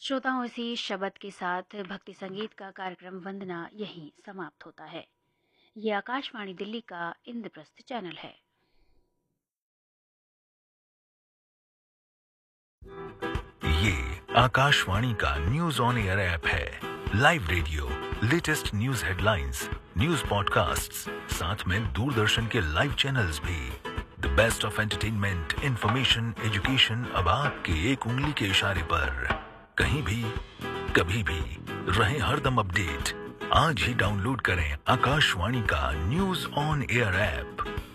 श्रोताओं, इसी शब्द के साथ भक्ति संगीत का कार्यक्रम वंदना यहीं समाप्त होता है। ये आकाशवाणी दिल्ली का इंद्रप्रस्थ चैनल है। ये आकाशवाणी का न्यूज ऑन एयर ऐप है। Live radio, latest news headlines, news podcasts, साथ में दूरदर्शन के लाइव चैनल्स भी। The best of entertainment, information, education अब आपके एक उंगली के इशारे पर। कहीं भी, कभी भी, रहे हरदम अपडेट। आज ही डाउनलोड करें आकाशवाणी का न्यूज ऑन एयर ऐप।